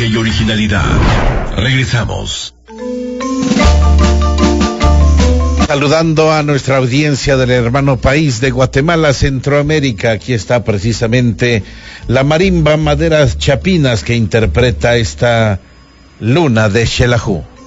y originalidad. Regresamos. Saludando a nuestra audiencia del hermano país de Guatemala, Centroamérica. Aquí está precisamente la marimba Maderas Chapinas que interpreta esta Luna de Xelajú.